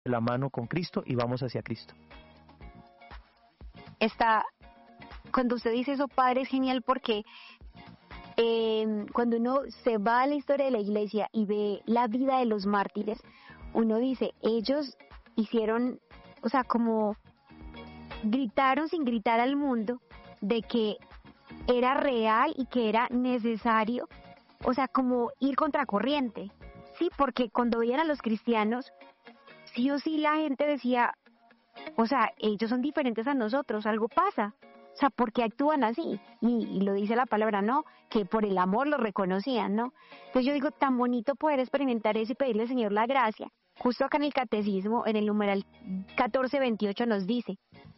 la mano con Cristo y vamos hacia Cristo. Cuando usted dice eso, padre, es genial porque cuando uno se va a la historia de la iglesia y ve la vida de los mártires, uno dice, ellos hicieron, o sea, como gritaron sin gritar al mundo de que era real y que era necesario, o sea, como ir contracorriente, sí, porque cuando veían a los cristianos, sí o sí la gente decía, o sea, ellos son diferentes a nosotros, algo pasa. O sea, ¿por qué actúan así? Y lo dice la palabra, ¿no? Que por el amor lo reconocían, ¿no? Entonces yo digo, tan bonito poder experimentar eso y pedirle al Señor la gracia. Justo acá en el Catecismo, en el numeral 1428 nos dice,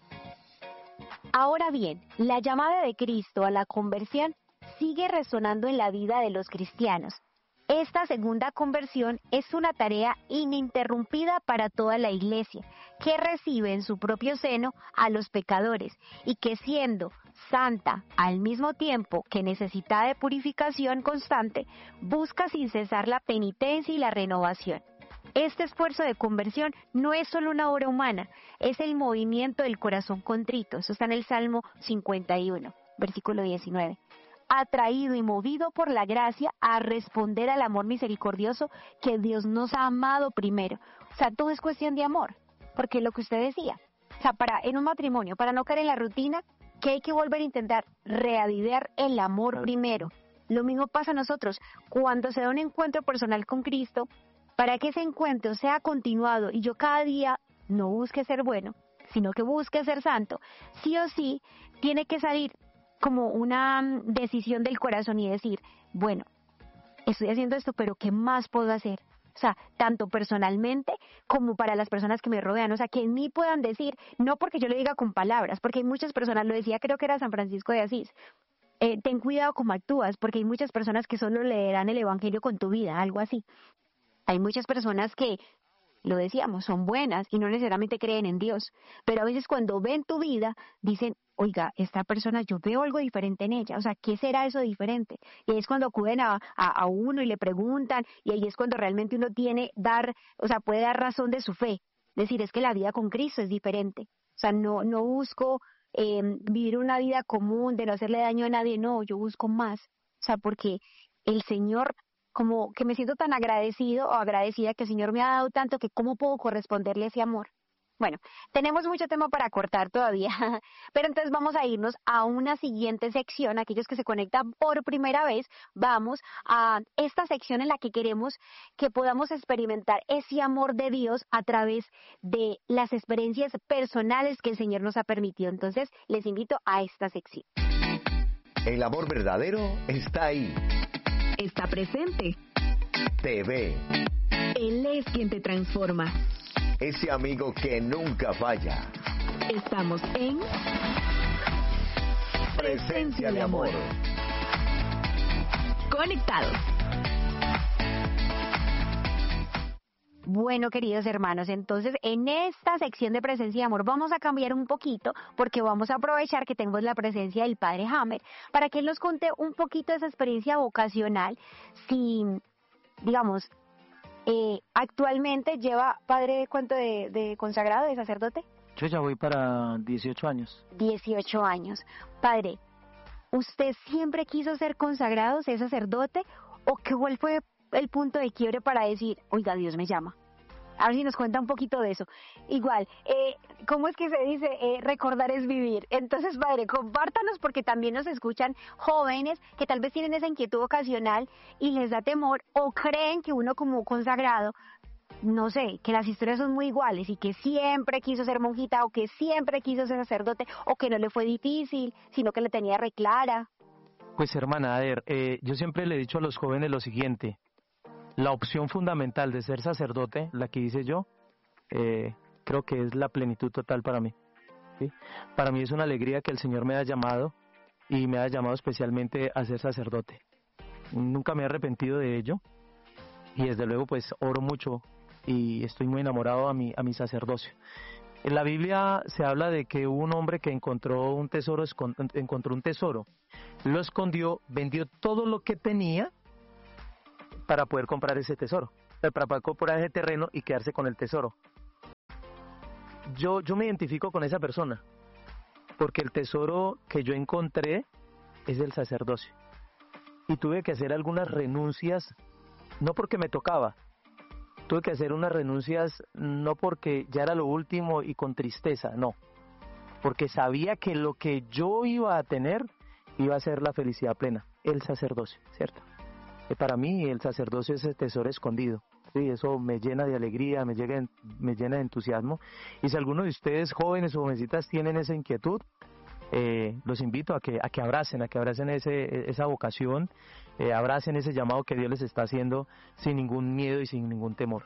ahora bien, la llamada de Cristo a la conversión sigue resonando en la vida de los cristianos. Esta segunda conversión es una tarea ininterrumpida para toda la Iglesia, que recibe en su propio seno a los pecadores y que siendo santa al mismo tiempo que necesitada de purificación constante, busca sin cesar la penitencia y la renovación. Este esfuerzo de conversión no es solo una obra humana, es el movimiento del corazón contrito. Eso está en el Salmo 51, versículo 19. Atraído y movido por la gracia a responder al amor misericordioso que Dios nos ha amado primero. O sea, todo es cuestión de amor, porque lo que usted decía, o sea, en un matrimonio, para no caer en la rutina, que hay que volver a intentar reavivar el amor primero. Lo mismo pasa a nosotros, cuando se da un encuentro personal con Cristo, para que ese encuentro sea continuado y yo cada día no busque ser bueno, sino que busque ser santo, sí o sí tiene que salir como una decisión del corazón y decir, bueno, estoy haciendo esto, pero ¿qué más puedo hacer? O sea, tanto personalmente como para las personas que me rodean, o sea, que en mí puedan decir, no porque yo le diga con palabras, porque hay muchas personas, lo decía, creo que era San Francisco de Asís, ten cuidado cómo actúas, porque hay muchas personas que solo leerán el evangelio con tu vida, algo así. Hay muchas personas que, lo decíamos, son buenas y no necesariamente creen en Dios, pero a veces cuando ven tu vida dicen, oiga, esta persona, yo veo algo diferente en ella, o sea, ¿qué será eso diferente? Y ahí es cuando acuden a uno y le preguntan, y ahí es cuando realmente uno puede dar razón de su fe, decir, es que la vida con Cristo es diferente, o sea, no busco vivir una vida común, de no hacerle daño a nadie, no, yo busco más, o sea, porque el Señor, como que me siento tan agradecido o agradecida que el Señor me ha dado tanto que cómo puedo corresponderle ese amor. Bueno, tenemos mucho tema para cortar todavía, pero entonces vamos a irnos a una siguiente sección. Aquellos que se conectan por primera vez, vamos a esta sección en la que queremos que podamos experimentar ese amor de Dios a través de las experiencias personales que el Señor nos ha permitido. Entonces, les invito a esta sección. El amor verdadero está ahí. Está presente. Te ve. Él es quien te transforma. Ese amigo que nunca falla. Estamos en Presencia de amor. Conectados. Bueno, queridos hermanos, entonces en esta sección de Presencia de Amor vamos a cambiar un poquito porque vamos a aprovechar que tenemos la presencia del Padre Hammer para que él nos cuente un poquito de esa experiencia vocacional. Si, digamos, actualmente lleva, Padre, ¿cuánto de consagrado, de sacerdote? Yo ya voy para 18 años. 18 años. Padre, ¿usted siempre quiso ser consagrado, ser sacerdote? ¿O cuál fue el punto de quiebre para decir, oiga, Dios me llama? A ver si nos cuenta un poquito de eso. Igual, ¿cómo es que se dice? Recordar es vivir. Entonces, Padre, compártanos porque también nos escuchan jóvenes que tal vez tienen esa inquietud ocasional y les da temor o creen que uno como consagrado, no sé, que las historias son muy iguales y que siempre quiso ser monjita o que siempre quiso ser sacerdote o que no le fue difícil, sino que le tenía reclara. Pues hermana, a ver, yo siempre le he dicho a los jóvenes lo siguiente. La opción fundamental de ser sacerdote, la que hice yo, creo que es la plenitud total para mí, ¿sí? Para mí es una alegría que el Señor me haya llamado y me haya llamado especialmente a ser sacerdote. Nunca me he arrepentido de ello y desde luego pues oro mucho y estoy muy enamorado a mi sacerdocio. En la Biblia se habla de que un hombre que encontró un tesoro, lo escondió, vendió todo lo que tenía para poder comprar ese tesoro, para poder comprar ese terreno y quedarse con el tesoro. yo me identifico con esa persona, porque el tesoro que yo encontré es el sacerdocio. Y tuve que hacer algunas renuncias, no porque me tocaba, tuve que hacer unas renuncias no porque ya era lo último y con tristeza, no, porque sabía que lo que yo iba a tener iba a ser la felicidad plena, el sacerdocio, ¿cierto? Para mí el sacerdocio es el tesoro escondido. Sí, eso me llena de alegría, me llena de entusiasmo. Y si alguno de ustedes, jóvenes o jovencitas, tienen esa inquietud, los invito a que abracen esa vocación, abracen ese llamado que Dios les está haciendo sin ningún miedo y sin ningún temor.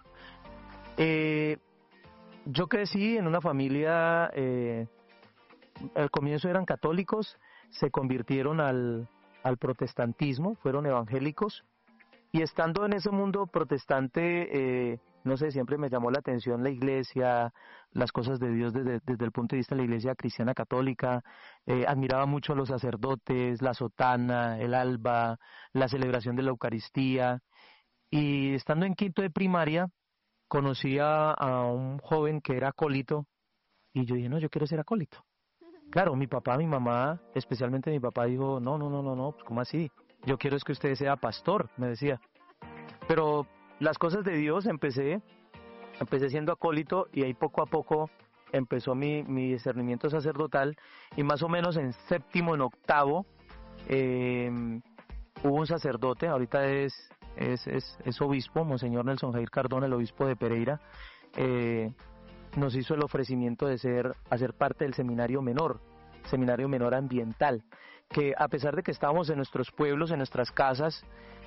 Yo crecí en una familia, al comienzo eran católicos, se convirtieron al protestantismo, fueron evangélicos. Y estando en ese mundo protestante, no sé, siempre me llamó la atención la iglesia, las cosas de Dios desde el punto de vista de la iglesia cristiana católica. Admiraba mucho a los sacerdotes, la sotana, el alba, la celebración de la Eucaristía. Y estando en quinto de primaria, conocí a un joven que era acólito, y yo dije, no, yo quiero ser acólito. Claro, mi papá, mi mamá, especialmente mi papá, dijo, no, pues ¿cómo así? Yo quiero es que usted sea pastor, me decía. Pero las cosas de Dios empecé siendo acólito, y ahí poco a poco empezó mi discernimiento sacerdotal, y más o menos en séptimo, en octavo, hubo un sacerdote, ahorita es obispo, Monseñor Nelson Jair Cardona, el obispo de Pereira, nos hizo el ofrecimiento de hacer parte del seminario menor ambiental, que a pesar de que estábamos en nuestros pueblos, en nuestras casas,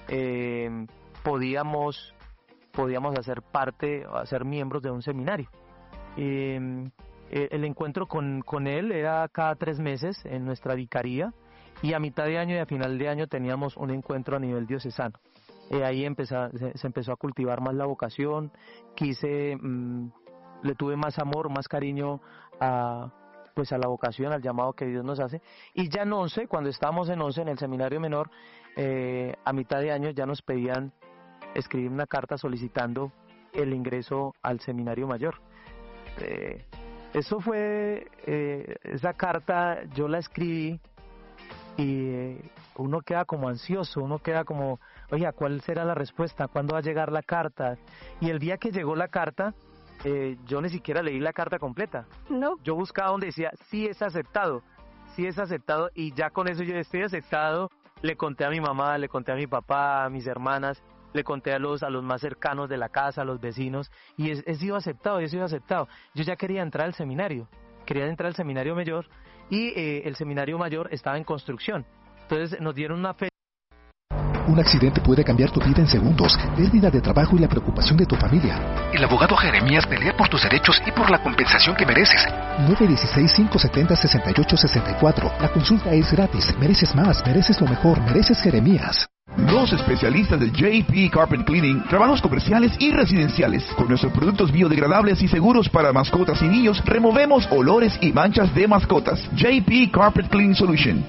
podíamos hacer parte, ser miembros de un seminario. El encuentro con él era cada 3 meses en nuestra vicaría, y a mitad de año y a final de año teníamos un encuentro a nivel diocesano. Ahí se empezó a cultivar más la vocación, le tuve más amor, más cariño a la vocación, al llamado que Dios nos hace. Y ya en 11, cuando estábamos en 11 en el seminario menor, a mitad de año ya nos pedían escribir una carta solicitando el ingreso al seminario mayor. Esa carta yo la escribí, y uno queda como ansioso, uno queda como, oye, ¿cuál será la respuesta? ¿Cuándo va a llegar la carta? Y el día que llegó la carta, yo ni siquiera leí la carta completa. No. Yo buscaba donde decía, sí es aceptado, y ya con eso yo estoy aceptado. Le conté a mi mamá, le conté a mi papá, a mis hermanas, le conté a los más cercanos de la casa, a los vecinos, y he sido aceptado. Yo ya quería entrar al seminario mayor, y el seminario mayor estaba en construcción. Entonces nos dieron una fecha. Un accidente puede cambiar tu vida en segundos, pérdida de trabajo y la preocupación de tu familia. El abogado Jeremías pelea por tus derechos y por la compensación que mereces. 916-570-6864. La consulta es gratis. Mereces más, mereces lo mejor, mereces Jeremías. Los especialistas de JP Carpet Cleaning, trabajos comerciales y residenciales. Con nuestros productos biodegradables y seguros para mascotas y niños, removemos olores y manchas de mascotas. JP Carpet Cleaning Solution,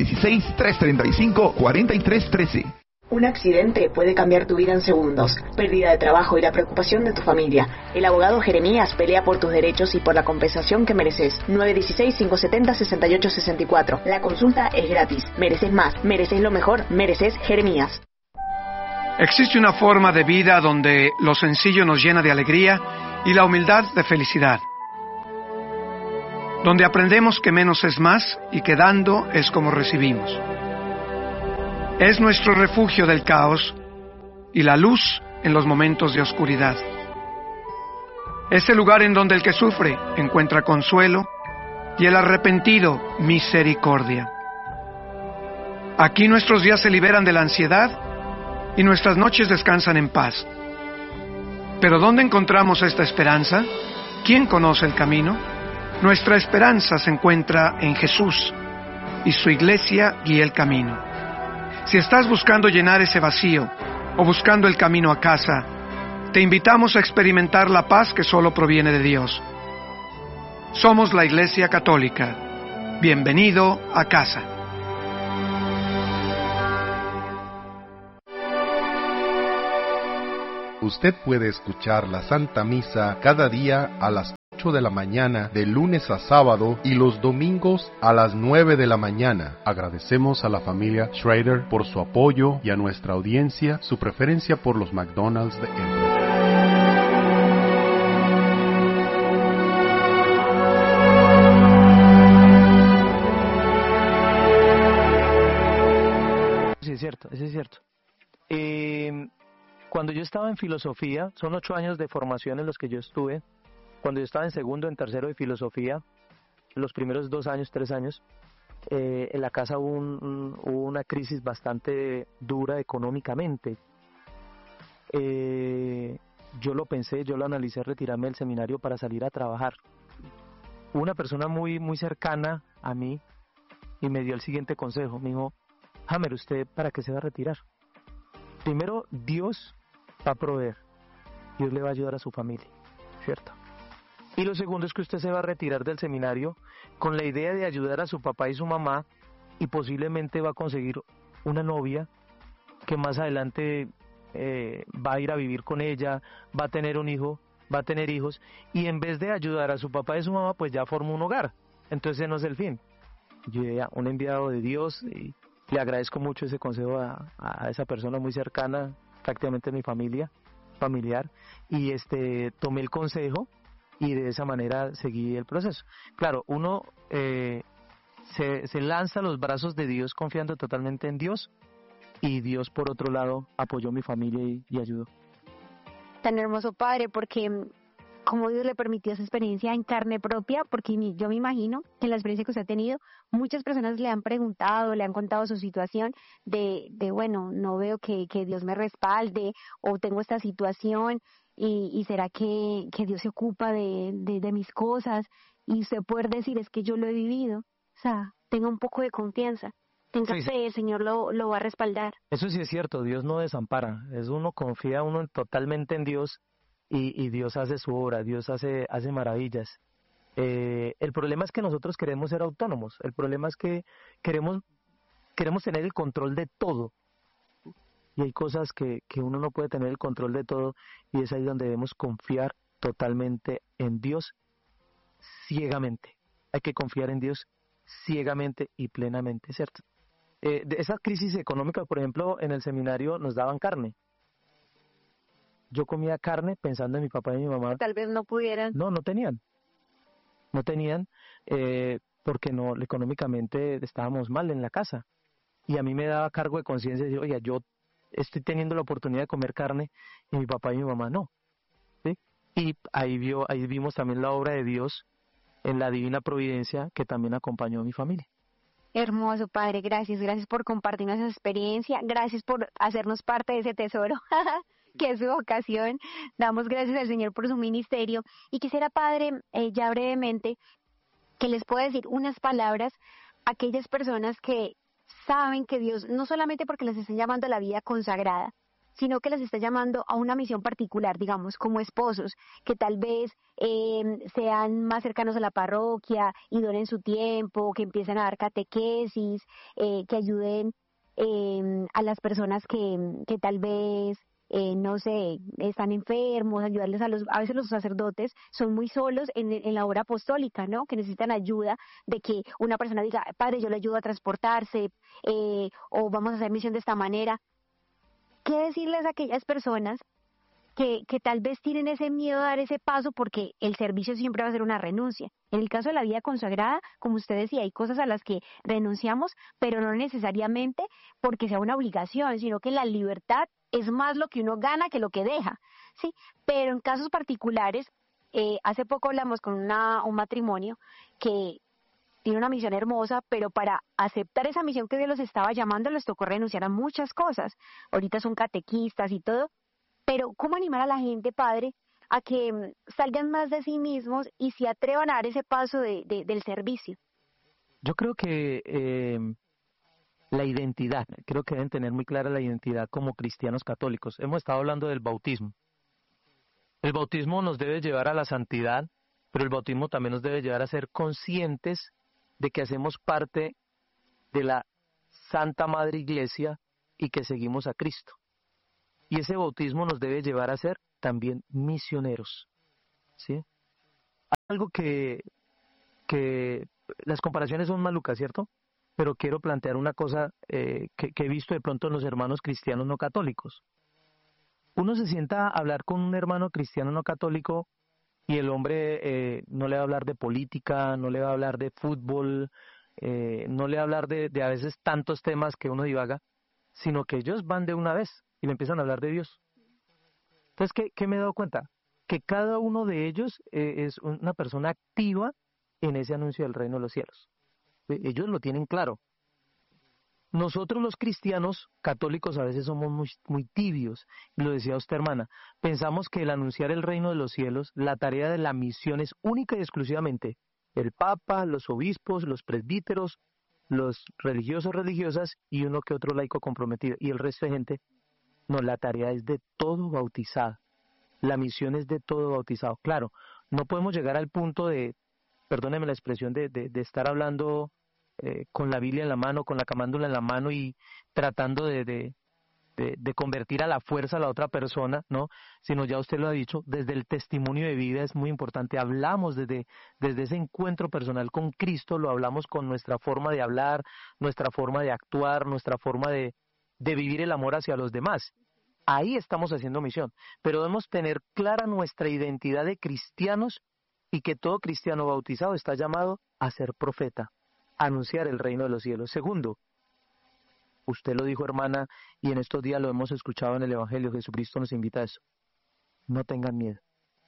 916-335-4313. Un accidente puede cambiar tu vida en segundos. Pérdida de trabajo y la preocupación de tu familia. El abogado Jeremías pelea por tus derechos y por la compensación que mereces. 916-570-6864. La consulta es gratis. Mereces más, mereces lo mejor, mereces Jeremías. Existe una forma de vida donde lo sencillo nos llena de alegría y la humildad de felicidad. Donde aprendemos que menos es más y que dando es como recibimos. Es nuestro refugio del caos y la luz en los momentos de oscuridad. Es el lugar en donde el que sufre encuentra consuelo y el arrepentido misericordia. Aquí nuestros días se liberan de la ansiedad y nuestras noches descansan en paz. Pero ¿dónde encontramos esta esperanza? ¿Quién conoce el camino? Nuestra esperanza se encuentra en Jesús, y su iglesia guía el camino. Si estás buscando llenar ese vacío o buscando el camino a casa, te invitamos a experimentar la paz que solo proviene de Dios. Somos la Iglesia Católica. Bienvenido a casa. Usted puede escuchar la Santa Misa cada día a las 8 de la mañana de lunes a sábado y los domingos a las 9 de la mañana. Agradecemos a la familia Schrader por su apoyo y a nuestra audiencia su preferencia por los McDonald's de Embry. Sí, es cierto, eso es cierto. Cuando yo estaba en filosofía, son 8 años de formación en los que yo estuve. Cuando yo estaba en segundo, en tercero de filosofía, los primeros 2 años, 3 años, en la casa hubo una crisis bastante dura económicamente. Yo lo pensé, yo lo analicé, retirarme del seminario para salir a trabajar. Hubo una persona muy, muy cercana a mí y me dio el siguiente consejo. Me dijo: Hamer, ¿usted para qué se va a retirar? Primero, Dios va a proveer. Dios le va a ayudar a su familia, ¿cierto? Y lo segundo es que usted se va a retirar del seminario con la idea de ayudar a su papá y su mamá, y posiblemente va a conseguir una novia que más adelante va a ir a vivir con ella, va a tener un hijo, va a tener hijos, y en vez de ayudar a su papá y su mamá, pues ya forma un hogar. Entonces ese no es el fin. Yo era un enviado de Dios y le agradezco mucho ese consejo a esa persona muy cercana, prácticamente mi familiar, y tomé el consejo y de esa manera seguí el proceso. Claro, uno se lanza a los brazos de Dios confiando totalmente en Dios, y Dios por otro lado apoyó a mi familia y ayudó. Tan hermoso, padre, porque como Dios le permitió esa experiencia en carne propia, porque yo me imagino que en la experiencia que usted ha tenido, muchas personas le han preguntado, le han contado su situación de bueno, no veo que Dios me respalde, o tengo esta situación, y será que Dios se ocupa de mis cosas, y usted poder decir: es que yo lo he vivido. O sea, tenga un poco de confianza, tenga fe, el Señor lo va a respaldar. Eso sí es cierto, Dios no desampara, uno confía totalmente en Dios, y Dios hace su obra, Dios hace maravillas. El problema es que nosotros queremos ser autónomos, el problema es que queremos tener el control de todo, y hay cosas que uno no puede tener el control de todo, y es ahí donde debemos confiar totalmente en Dios ciegamente. Hay que confiar en Dios ciegamente y plenamente, ¿cierto? De esa crisis económica, por ejemplo, en el seminario nos daban carne. Yo comía carne pensando en mi papá y mi mamá. Tal vez no pudieran. No tenían, porque económicamente estábamos mal en la casa. Y a mí me daba cargo de conciencia de decir: oiga, yo estoy teniendo la oportunidad de comer carne y mi papá y mi mamá no. ¿Sí? Y ahí vimos también la obra de Dios en la divina providencia que también acompañó a mi familia. Hermoso, padre, gracias por compartirnos esa experiencia, gracias por hacernos parte de ese tesoro que es su vocación. Damos gracias al Señor por su ministerio, y quisiera, padre, ya brevemente, que les pueda decir unas palabras a aquellas personas que saben que Dios, no solamente porque les están llamando a la vida consagrada, sino que les está llamando a una misión particular, digamos, como esposos, que tal vez sean más cercanos a la parroquia y donen su tiempo, que empiecen a dar catequesis, que ayuden a las personas que tal vez, no sé, están enfermos, ayudarles a veces los sacerdotes son muy solos en la obra apostólica, ¿no? Que necesitan ayuda, de que una persona diga: padre, yo le ayudo a transportarse, o vamos a hacer misión de esta manera. ¿Qué decirles a aquellas personas que tal vez tienen ese miedo a dar ese paso, porque el servicio siempre va a ser una renuncia? En el caso de la vida consagrada, como usted decía, hay cosas a las que renunciamos, pero no necesariamente porque sea una obligación, sino que la libertad es más lo que uno gana que lo que deja, ¿sí? Pero en casos particulares, hace poco hablamos con un matrimonio que tiene una misión hermosa, pero para aceptar esa misión que Dios los estaba llamando, les tocó renunciar a muchas cosas. Ahorita son catequistas y todo, pero ¿cómo animar a la gente, padre, a que salgan más de sí mismos y se atrevan a dar ese paso del servicio? Yo creo que la identidad, creo que deben tener muy clara la identidad como cristianos católicos. Hemos estado hablando del bautismo. El bautismo nos debe llevar a la santidad, pero el bautismo también nos debe llevar a ser conscientes de que hacemos parte de la Santa Madre Iglesia y que seguimos a Cristo. Y ese bautismo nos debe llevar a ser también misioneros, ¿sí? algo que las comparaciones son malucas, ¿cierto? Pero quiero plantear una cosa que he visto de pronto en los hermanos cristianos no católicos. Uno se sienta a hablar con un hermano cristiano no católico y el hombre no le va a hablar de política, no le va a hablar de fútbol, no le va a hablar de a veces tantos temas que uno divaga, sino que ellos van de una vez y le empiezan a hablar de Dios. Entonces, ¿qué me he dado cuenta? Que cada uno de ellos es una persona activa en ese anuncio del reino de los cielos. Ellos lo tienen claro. Nosotros los cristianos católicos a veces somos muy tibios, y lo decía usted, hermana, pensamos que el anunciar el reino de los cielos, la tarea de la misión es única y exclusivamente el Papa, los obispos, los presbíteros, los religiosos, religiosas y uno que otro laico comprometido, y el resto de gente. No, la tarea es de todo bautizado, la misión es de todo bautizado. Claro, no podemos llegar al punto de, perdóneme la expresión, de estar hablando con la Biblia en la mano, con la camándula en la mano y tratando de convertir a la fuerza a la otra persona, ¿no? Sino, ya usted lo ha dicho, desde el testimonio de vida es muy importante. Hablamos desde ese encuentro personal con Cristo, lo hablamos con nuestra forma de hablar, nuestra forma de actuar, nuestra forma de vivir el amor hacia los demás. Ahí estamos haciendo misión, pero debemos tener clara nuestra identidad de cristianos y que todo cristiano bautizado está llamado a ser profeta, a anunciar el reino de los cielos. Segundo, usted lo dijo, hermana, y en estos días lo hemos escuchado en el Evangelio, Jesucristo nos invita a eso. No tengan miedo.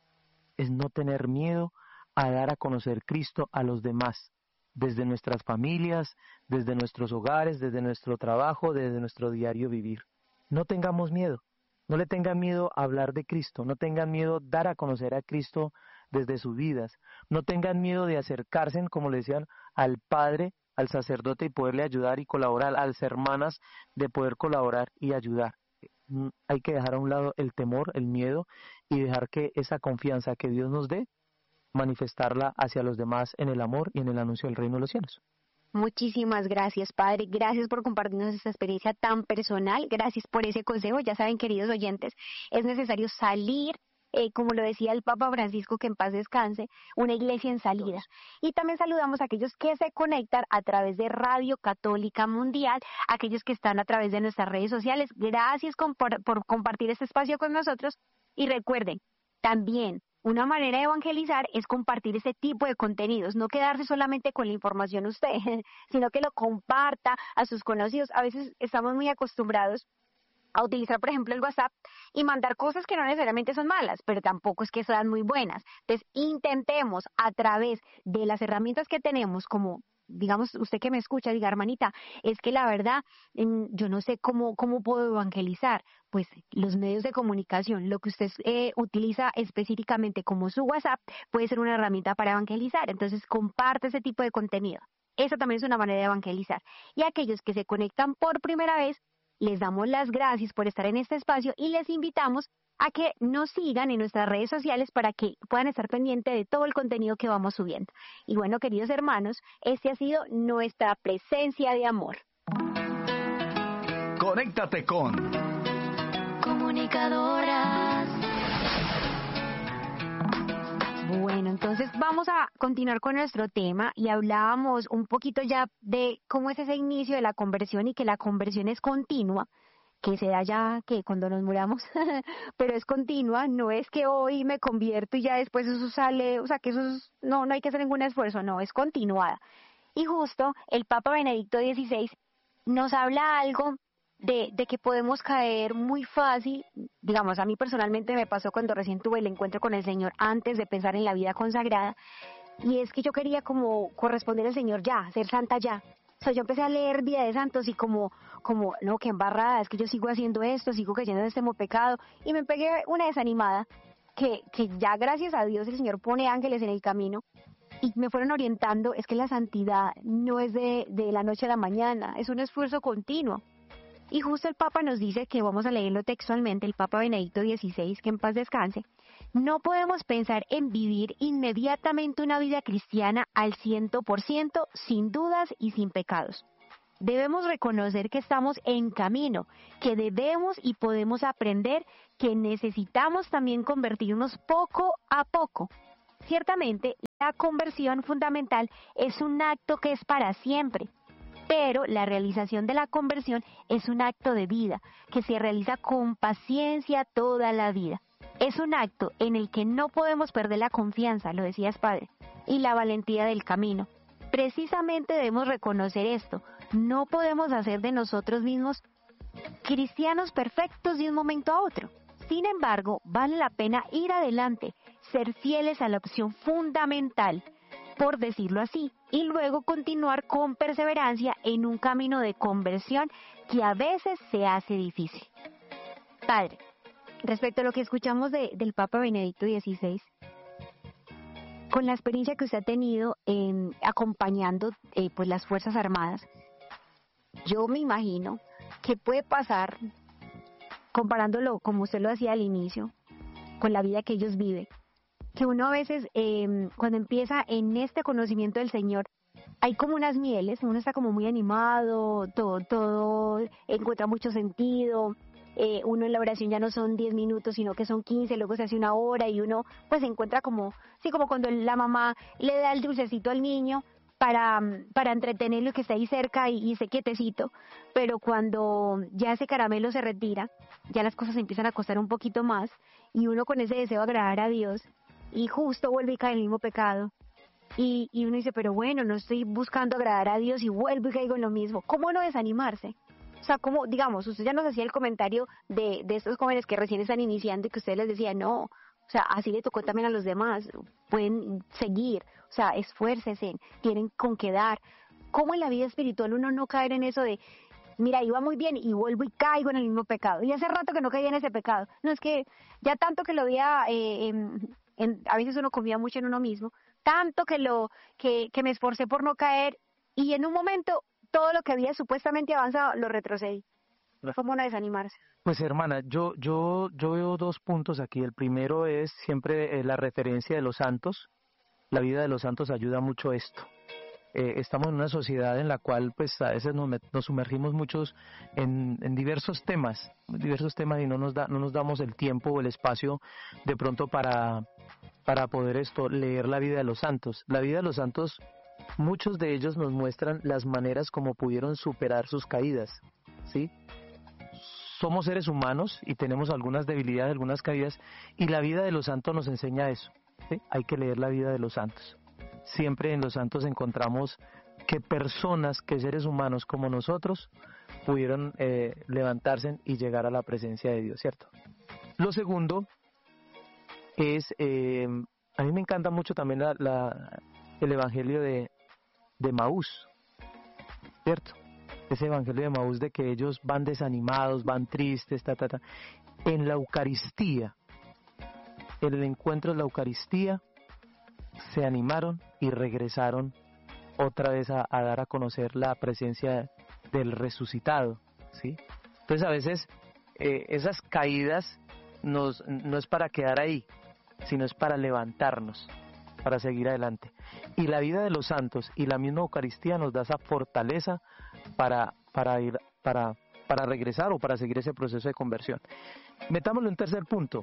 Es no tener miedo a dar a conocer Cristo a los demás, desde nuestras familias, desde nuestros hogares, desde nuestro trabajo, desde nuestro diario vivir. No tengamos miedo. No le tengan miedo a hablar de Cristo, no tengan miedo a dar a conocer a Cristo desde sus vidas, no tengan miedo de acercarse, como le decían, al Padre, al sacerdote y poderle ayudar y colaborar, a las hermanas de poder colaborar y ayudar. Hay que dejar a un lado el temor, el miedo y dejar que esa confianza que Dios nos dé, manifestarla hacia los demás en el amor y en el anuncio del reino de los cielos. Muchísimas gracias, Padre. Gracias por compartirnos esta experiencia tan personal. Gracias por ese consejo. Ya saben, queridos oyentes, es necesario salir, como lo decía el Papa Francisco, que en paz descanse, una iglesia en salida. Y también saludamos a aquellos que se conectan a través de Radio Católica Mundial, aquellos que están a través de nuestras redes sociales. Gracias por compartir este espacio con nosotros. Y recuerden, también una manera de evangelizar es compartir ese tipo de contenidos, no quedarse solamente con la información usted, sino que lo comparta a sus conocidos. A veces estamos muy acostumbrados a utilizar, por ejemplo, el WhatsApp y mandar cosas que no necesariamente son malas, pero tampoco es que sean muy buenas. Entonces, intentemos a través de las herramientas que tenemos, como, digamos, usted que me escucha, diga, hermanita, es que la verdad, yo no sé cómo puedo evangelizar. Pues los medios de comunicación, lo que usted utiliza específicamente como su WhatsApp, puede ser una herramienta para evangelizar. Entonces, comparte ese tipo de contenido. Esa también es una manera de evangelizar. Y a aquellos que se conectan por primera vez, les damos las gracias por estar en este espacio y les invitamos a que nos sigan en nuestras redes sociales para que puedan estar pendientes de todo el contenido que vamos subiendo. Y bueno, queridos hermanos, este ha sido nuestra presencia de amor. Conéctate con Comunicadoras. Bueno, entonces vamos a continuar con nuestro tema y hablábamos un poquito ya de cómo es ese inicio de la conversión y que la conversión es continua, que se da ya que cuando nos muramos, pero es continua, no es que hoy me convierto y ya después eso sale, o sea que no hay que hacer ningún esfuerzo, no, es continuada. Y justo el Papa Benedicto XVI nos habla algo de que podemos caer muy fácil. Digamos, a mí personalmente me pasó cuando recién tuve el encuentro con el Señor antes de pensar en la vida consagrada, y es que yo quería como corresponder al Señor ya, ser santa ya. O sea, yo empecé a leer Vida de Santos y como, no, qué embarrada, es que yo sigo haciendo esto, sigo cayendo en este mismo pecado, y me pegué una desanimada, que ya gracias a Dios el Señor pone ángeles en el camino, y me fueron orientando. Es que la santidad no es de la noche a la mañana, es un esfuerzo continuo. Y justo el Papa nos dice, que vamos a leerlo textualmente, el Papa Benedicto XVI, que en paz descanse: no podemos pensar en vivir inmediatamente una vida cristiana al 100%, sin dudas y sin pecados. Debemos reconocer que estamos en camino, que debemos y podemos aprender, que necesitamos también convertirnos poco a poco. Ciertamente, la conversión fundamental es un acto que es para siempre, pero la realización de la conversión es un acto de vida, que se realiza con paciencia toda la vida. Es un acto en el que no podemos perder la confianza, lo decías padre, y la valentía del camino. Precisamente debemos reconocer esto, no podemos hacer de nosotros mismos cristianos perfectos de un momento a otro. Sin embargo, vale la pena ir adelante, ser fieles a la opción fundamental, por decirlo así, y luego continuar con perseverancia en un camino de conversión que a veces se hace difícil. Padre, respecto a lo que escuchamos del Papa Benedicto XVI, con la experiencia que usted ha tenido acompañando pues las Fuerzas Armadas, yo me imagino que puede pasar, comparándolo como usted lo hacía al inicio, con la vida que ellos viven, que uno a veces cuando empieza en este conocimiento del Señor, hay como unas mieles, uno está como muy animado, todo encuentra mucho sentido, uno en la oración ya no son 10 minutos, sino que son 15, luego se hace una hora y uno pues se encuentra como, sí, como cuando la mamá le da el dulcecito al niño para entretenerlo y que esté ahí cerca y esté quietecito, pero cuando ya ese caramelo se retira, ya las cosas se empiezan a costar un poquito más y uno con ese deseo de agradar a Dios y justo vuelve y cae en el mismo pecado y uno dice, pero bueno, no estoy buscando agradar a Dios y vuelvo y caigo en lo mismo. ¿Cómo no desanimarse? O sea, como, digamos, usted ya nos hacía el comentario de estos jóvenes que recién están iniciando y que usted les decía, no, o sea, así le tocó también a los demás, pueden seguir, o sea, esfuércense, tienen con qué dar. ¿Cómo en la vida espiritual uno no caer en eso de, mira, iba muy bien y vuelvo y caigo en el mismo pecado? Y hace rato que no caía en ese pecado. No, es que ya tanto que lo veía, a veces uno confía mucho en uno mismo, tanto que me esforcé por no caer y en un momento todo lo que había supuestamente avanzado lo retrocedí. ¿Cómo no desanimarse? Pues hermana, yo veo dos puntos aquí. El primero es siempre la referencia de los santos. La vida de los santos ayuda mucho a esto. Estamos en una sociedad en la cual pues a veces nos sumergimos muchos en diversos temas y no nos damos el tiempo o el espacio de pronto para poder leer la vida de los santos. La vida de los santos, muchos de ellos nos muestran las maneras como pudieron superar sus caídas, ¿sí? Somos seres humanos y tenemos algunas debilidades, algunas caídas, y la vida de los santos nos enseña eso, ¿sí? Hay que leer la vida de los santos. Siempre en los santos encontramos que personas, que seres humanos como nosotros, pudieron levantarse y llegar a la presencia de Dios, ¿cierto? Lo segundo es, a mí me encanta mucho también el evangelio de Maús, ¿cierto? Ese evangelio de Maús de que ellos van desanimados, van tristes, En la Eucaristía, en el encuentro de la Eucaristía, se animaron y regresaron otra vez a dar a conocer la presencia del resucitado, ¿sí? Entonces a veces esas caídas no es para quedar ahí, sino es para levantarnos, para seguir adelante. Y la vida de los santos y la misma Eucaristía nos da esa fortaleza para regresar o para seguir ese proceso de conversión. Metámoslo en tercer punto.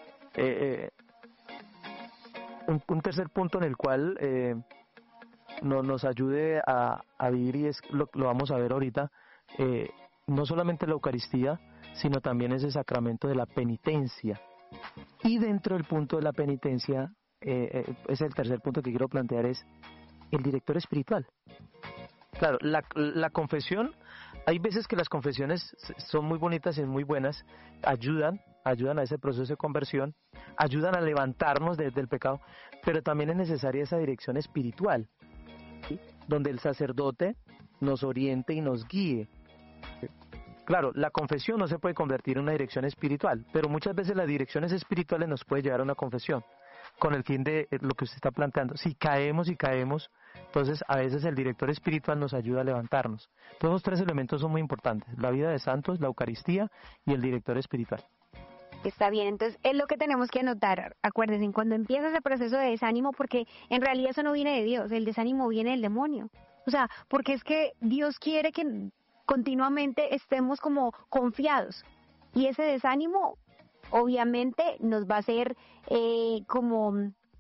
Un tercer punto en el cual nos ayude a vivir, y es lo vamos a ver ahorita, no solamente la Eucaristía, sino también ese sacramento de la penitencia. Y dentro del punto de la penitencia, es el tercer punto que quiero plantear, es el director espiritual. Claro, la confesión, hay veces que las confesiones son muy bonitas y muy buenas, ayudan a ese proceso de conversión, ayudan a levantarnos desde el pecado, pero también es necesaria esa dirección espiritual, ¿sí? Donde el sacerdote nos oriente y nos guíe. Claro, la confesión no se puede convertir en una dirección espiritual, pero muchas veces las direcciones espirituales nos pueden llevar a una confesión, con el fin de lo que usted está planteando. Si caemos, entonces a veces el director espiritual nos ayuda a levantarnos. Todos los tres elementos son muy importantes: la vida de santos, la Eucaristía y el director espiritual. Está bien, entonces es lo que tenemos que anotar. Acuérdense, cuando empieza ese proceso de desánimo, porque en realidad eso no viene de Dios, el desánimo viene del demonio. O sea, porque es que Dios quiere que continuamente estemos como confiados, y ese desánimo obviamente nos va a hacer como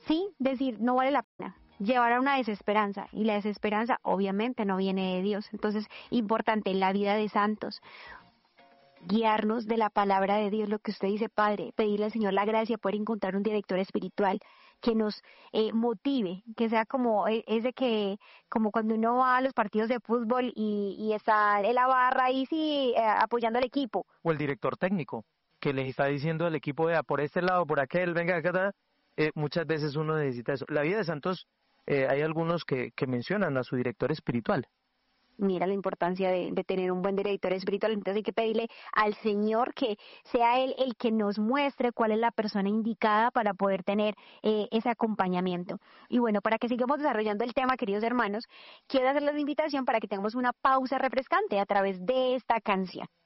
sí, decir, no vale la pena, llevar a una desesperanza, y la desesperanza obviamente no viene de Dios. Entonces, importante en la vida de santos, guiarnos de la palabra de Dios, lo que usted dice, Padre, pedirle al Señor la gracia, poder encontrar un director espiritual que nos motive, que sea como ese que, como cuando uno va a los partidos de fútbol y está en la barra ahí sí apoyando al equipo. O el director técnico, que les está diciendo al equipo, vea, por este lado, por aquel, venga acá, muchas veces uno necesita eso. La vida de santos, hay algunos que mencionan a su director espiritual. Mira la importancia de tener un buen director espiritual. Entonces hay que pedirle al Señor que sea Él el que nos muestre cuál es la persona indicada para poder tener ese acompañamiento. Y bueno, para que sigamos desarrollando el tema, queridos hermanos, quiero hacerles la invitación para que tengamos una pausa refrescante a través de esta canción.